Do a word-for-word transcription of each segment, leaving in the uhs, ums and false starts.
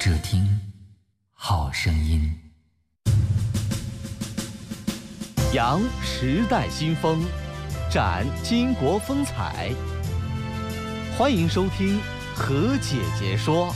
只听好声音。 扬时代新风，展巾帼风采。欢迎收听何姐姐说。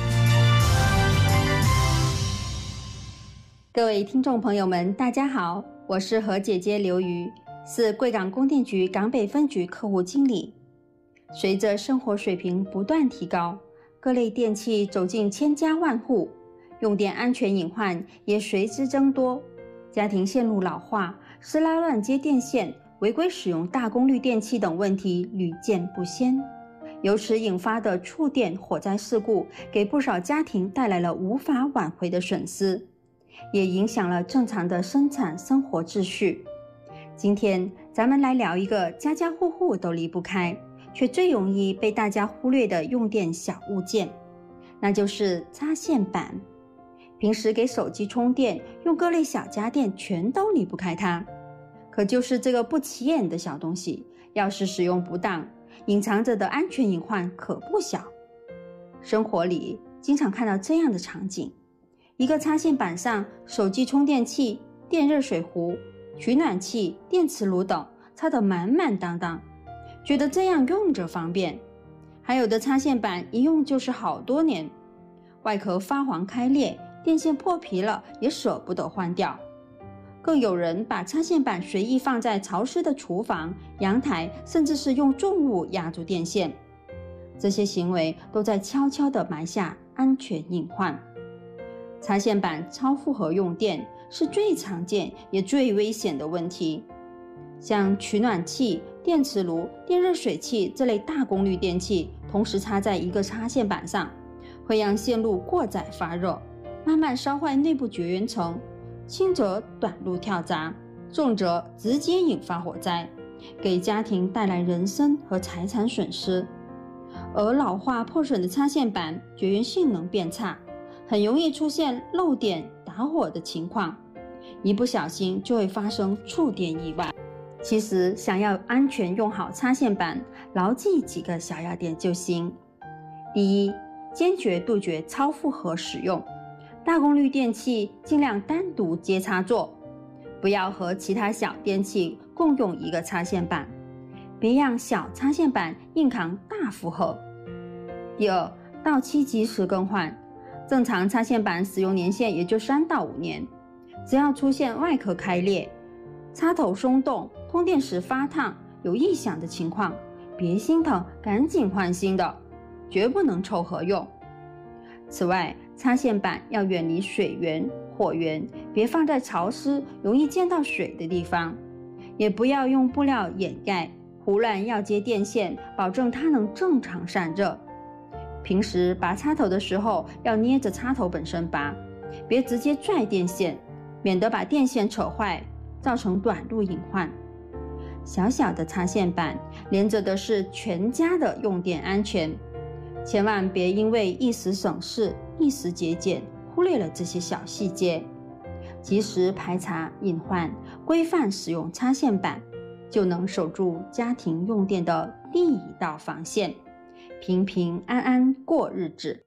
各位听众朋友们，大家好，我是何姐姐刘瑜，是贵港供电局港北分局客户经理。随着生活水平不断提高，各类电器走进千家万户，用电安全隐患也随之增多。家庭线路老化、私拉乱接电线、违规使用大功率电器等问题屡见不鲜。由此引发的触电火灾事故，给不少家庭带来了无法挽回的损失，也影响了正常的生产生活秩序。今天咱们来聊一个家家户户都离不开，却最容易被大家忽略的用电小物件，那就是插线板。平时给手机充电用各类小家电全都离不开它，可就是这个不起眼的小东西，要是使用不当，隐藏着的安全隐患可不小。生活里经常看到这样的场景，一个插线板上手机充电器、电热水壶、取暖器、电磁炉等插得满满当当，觉得这样用着方便。还有的插线板一用就是好多年，外壳发黄开裂，电线破皮了也舍不得换掉。更有人把插线板随意放在潮湿的厨房、阳台，甚至是用重物压住电线。这些行为都在悄悄地埋下安全隐患。插线板超负荷用电是最常见也最危险的问题。像取暖器、电磁炉、电热水器这类大功率电器同时插在一个插线板上，会让线路过载发热，慢慢烧坏内部绝缘层，轻则短路跳闸，重则直接引发火灾，给家庭带来人身和财产损失。而老化破损的插线板绝缘性能变差，很容易出现漏电打火的情况，一不小心就会发生触电意外。其实想要安全用好插线板，牢记几个小要点就行。第一，坚决杜绝超负荷使用，大功率电器尽量单独接插座，不要和其他小电器共用一个插线板，别让小插线板硬扛大负荷。第二，到期及时更换，正常插线板使用年限也就三到五年，只要出现外壳开裂、插头松动、通电时发烫、有异响的情况，别心疼，赶紧换新的，绝不能凑合用。此外，插线板要远离水源、火源，别放在潮湿、容易溅到水的地方，也不要用布料掩盖，胡乱要接电线，保证它能正常散热。平时拔插头的时候要捏着插头本身拔，别直接拽电线，免得把电线扯坏，造成短路隐患。小小的插线板连着的是全家的用电安全，千万别因为一时省事、一时节俭，忽略了这些小细节。及时排查隐患，规范使用插线板，就能守住家庭用电的第一道防线，平平安安过日子。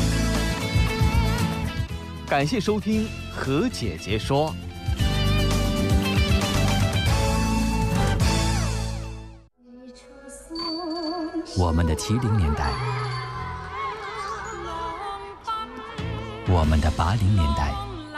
感谢收听何姐姐说。 我们的七零年代，我们的八零年代，